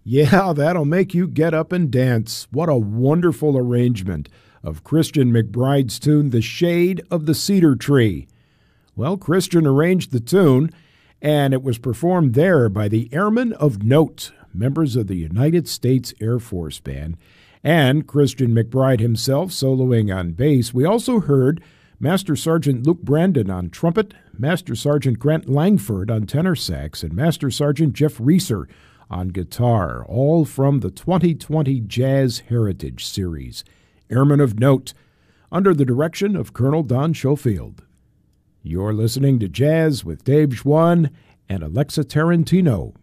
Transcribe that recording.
Yeah, that'll make you get up and dance. What a wonderful arrangement of Christian McBride's tune, The Shade of the Cedar Tree. Well, Christian arranged the tune, and it was performed there by the Airmen of Note, members of the United States Air Force Band, and Christian McBride himself soloing on bass. We also heard Master Sergeant Luke Brandon on trumpet, Master Sergeant Grant Langford on tenor sax, and Master Sergeant Jeff Reeser on guitar, all from the 2020 Jazz Heritage Series, Airmen of Note, under the direction of Colonel Don Schofield. You're listening to Jazz with Dave Schwann and Alexa Tarantino.